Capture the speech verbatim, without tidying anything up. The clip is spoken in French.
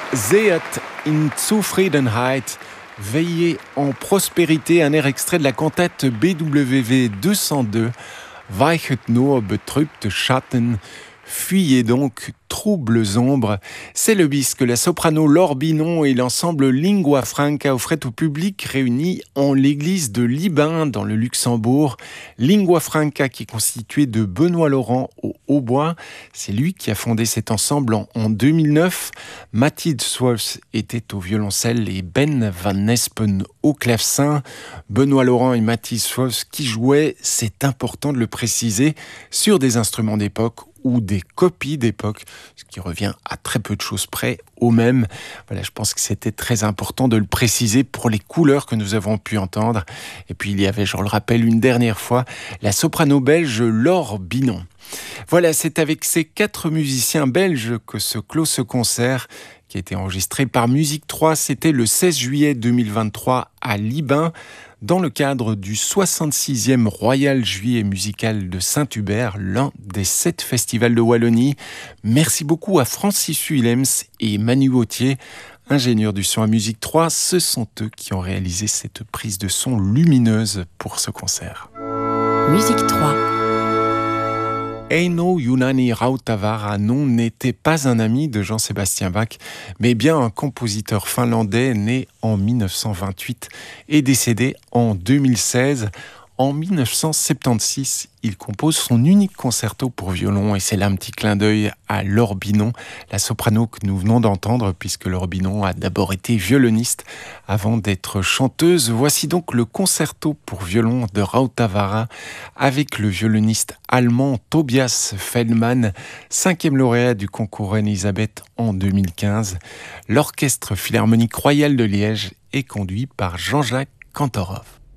Sehet in Zufriedenheit, veillez en prospérité, un air extrait de la cantate B W V deux cent deux, Weichet nur betrübte Schatten, fuyez donc, troubles ombres. C'est le bis que la soprano Laure Binon et l'ensemble Lingua Franca offraient au public réuni en l'église de Libin dans le Luxembourg. Lingua Franca qui est constitué de Benoît Laurent au hautbois. C'est lui qui a fondé cet ensemble en, en deux mille neuf. Mathilde Swolfs était au violoncelle et Ben Van Nespen au clavecin. Benoît Laurent et Mathilde Swolfs qui jouaient, c'est important de le préciser, sur des instruments d'époque ou des copies d'époque, ce qui revient à très peu de choses près au même. Voilà, je pense que c'était très important de le préciser pour les couleurs que nous avons pu entendre. Et puis il y avait, je le rappelle une dernière fois, la soprano belge Laure Binon. Voilà, c'est avec ces quatre musiciens belges que se clôt ce concert qui a été enregistré par Musique trois. C'était le seize juillet deux mille vingt-trois à Libin, dans le cadre du soixante-sixième Royal Juillet musical de Saint-Hubert, l'un des sept festivals de Wallonie. Merci beaucoup à Francis Willems et Manu Wautier, ingénieurs du son à Musique trois. Ce sont eux qui ont réalisé cette prise de son lumineuse pour ce concert. Musique trois. Eino Junani Rautavaara non n'était pas un ami de Jean-Sébastien Bach, mais bien un compositeur finlandais né en mille neuf cent vingt-huit et décédé en deux mille seize. En mille neuf cent soixante-seize, il compose son unique concerto pour violon et c'est là un petit clin d'œil à Laure Binon, la soprano que nous venons d'entendre, puisque Laure Binon a d'abord été violoniste avant d'être chanteuse. Voici donc le concerto pour violon de Rautavaara avec le violoniste allemand Tobias Feldmann, cinquième lauréat du concours Reine-Elisabeth en deux mille quinze. L'Orchestre Philharmonique Royal de Liège est conduit par Jean-Jacques Kantorov.